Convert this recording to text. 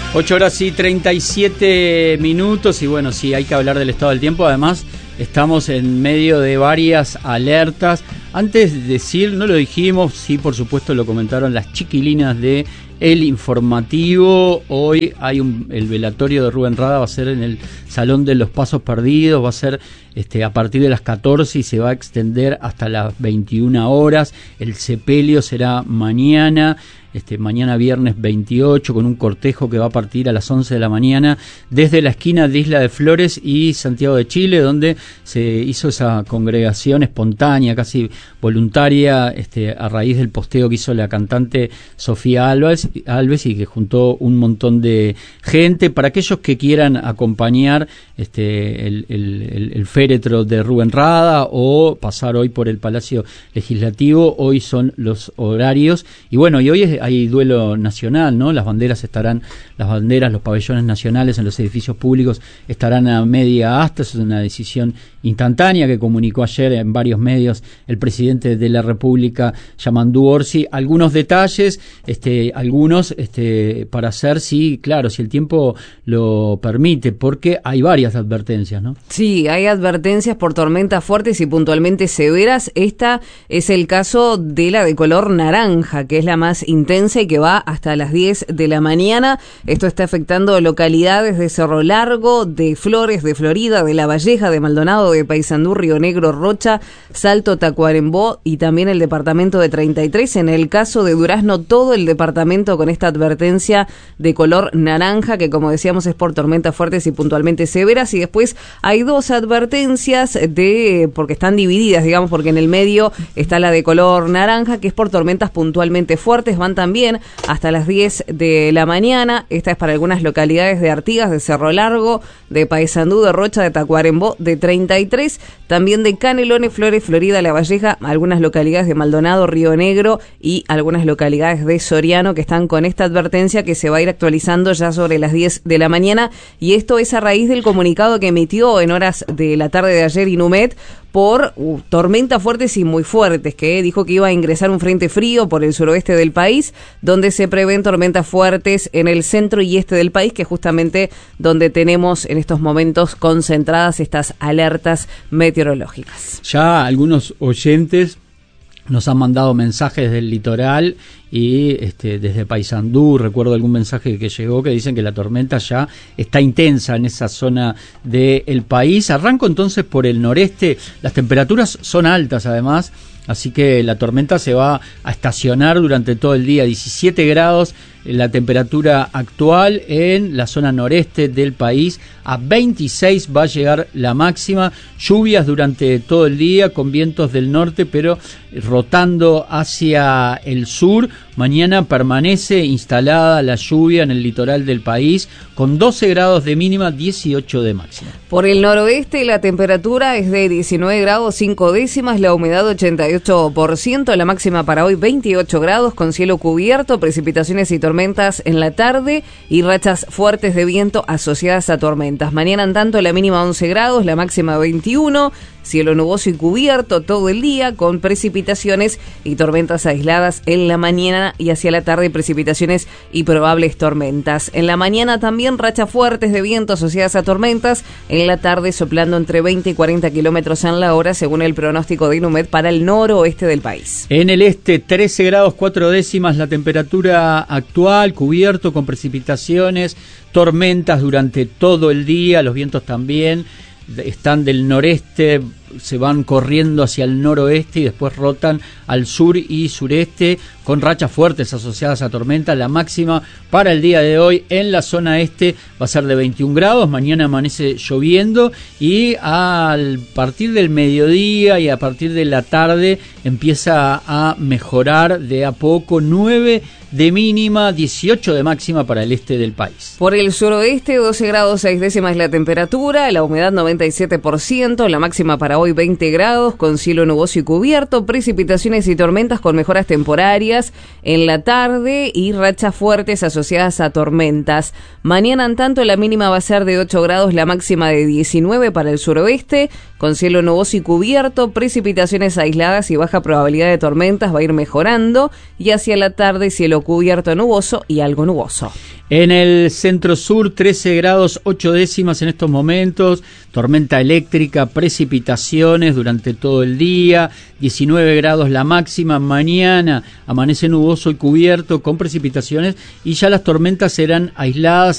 8 horas y 37 minutos y bueno, sí, hay que hablar del estado del tiempo. Además, estamos en medio de varias alertas. Antes de decir, no lo dijimos, sí, por supuesto lo comentaron las chiquilinas de El Informativo. Hoy hay el velatorio de Rubén Rada, va a ser en el Salón de los Pasos Perdidos, va a ser a partir de las 14 y se va a extender hasta las 21 horas. El sepelio será mañana. Mañana viernes 28, con un cortejo que va a partir a las 11 de la mañana desde la esquina de Isla de Flores y Santiago de Chile, donde se hizo esa congregación espontánea, casi voluntaria, a raíz del posteo que hizo la cantante Sofía Alves y que juntó un montón de gente. Para aquellos que quieran acompañar el féretro de Rubén Rada o pasar hoy por el Palacio Legislativo, hoy son los horarios. Y bueno, y hoy hay duelo nacional, ¿no? Las banderas, los pabellones nacionales en los edificios públicos estarán a media asta. Es una decisión instantánea que comunicó ayer en varios medios el presidente de la República, Yamandu Orsi. Algunos detalles, algunos para hacer, sí, claro, si el tiempo lo permite, porque hay varias advertencias, ¿no? Sí, hay advertencias por tormentas fuertes y puntualmente severas. Esta es el caso de la de color naranja, que es la más intensa y que va hasta las 10 de la mañana. Esto está afectando localidades de Cerro Largo, de Flores, de Florida, de La Valleja, de Maldonado, de Paysandú, Río Negro, Rocha, Salto, Tacuarembó y también el departamento de 33. En el caso de Durazno, todo el departamento con esta advertencia de color naranja, que como decíamos es por tormentas fuertes y puntualmente severas. Y después hay dos advertencias porque están divididas, digamos, porque en el medio está la de color naranja, que es por tormentas puntualmente fuertes. Van también hasta las 10 de la mañana. Esta es para algunas localidades de Artigas, de Cerro Largo, de Paysandú, de Rocha, de Tacuarembó, de 33, también de Canelones, Flores, Florida, La Valleja, algunas localidades de Maldonado, Río Negro y algunas localidades de Soriano que están con esta advertencia que se va a ir actualizando ya sobre las 10 de la mañana. Y esto es a raíz del comunicado que emitió en horas de la tarde de ayer Inumet por tormentas fuertes y muy fuertes, que dijo que iba a ingresar un frente frío por el suroeste del país, donde se prevén tormentas fuertes en el centro y este del país, que es justamente donde tenemos en estos momentos concentradas estas alertas meteorológicas. Ya algunos oyentes nos han mandado mensajes del litoral y desde Paysandú, recuerdo algún mensaje que llegó que dicen que la tormenta ya está intensa en esa zona del país. Arranco entonces por el noreste. Las temperaturas son altas además, así que la tormenta se va a estacionar durante todo el día. 17 grados la temperatura actual en la zona noreste del país. A 26 va a llegar la máxima. Lluvias durante todo el día con vientos del norte, pero rotando hacia el sur. Mañana permanece instalada la lluvia en el litoral del país con 12 grados de mínima, 18 de máxima. Por el noroeste la temperatura es de 19 grados 5 décimas, la humedad 88%, la máxima para hoy 28 grados con cielo cubierto, precipitaciones y tormentas en la tarde y rachas fuertes de viento asociadas a tormentas. Mañana en tanto la mínima 11 grados, la máxima 21, cielo nuboso y cubierto todo el día con precipitaciones y tormentas aisladas en la mañana y hacia la tarde precipitaciones y probables tormentas. En la mañana también rachas fuertes de viento asociadas a tormentas, en la tarde soplando entre 20 y 40 kilómetros en la hora según el pronóstico de Inumet para el noroeste del país. En el este 13 grados 4 décimas la temperatura actual, cubierto con precipitaciones, tormentas durante todo el día, los vientos también están del noreste, se van corriendo hacia el noroeste y después rotan al sur y sureste con rachas fuertes asociadas a tormenta. La máxima para el día de hoy en la zona este va a ser de 21 grados, mañana amanece lloviendo y a partir del mediodía y a partir de la tarde empieza a mejorar de a poco. 9 de mínima, 18 de máxima para el este del país. Por el suroeste 12 grados 6 décimas la temperatura, la humedad 97%, la máxima para hoy 20 grados con cielo nuboso y cubierto, precipitaciones y tormentas con mejoras temporarias en la tarde y rachas fuertes asociadas a tormentas. Mañana en tanto la mínima va a ser de 8 grados, la máxima de 19 para el suroeste, con cielo nuboso y cubierto, precipitaciones aisladas y baja probabilidad de tormentas, va a ir mejorando, y hacia la tarde cielo cubierto, nuboso y algo nuboso. En el centro sur, 13 grados 8 décimas en estos momentos, tormenta eléctrica, precipitaciones durante todo el día, 19 grados la máxima. Mañana amanece nuboso y cubierto con precipitaciones y ya las tormentas serán aisladas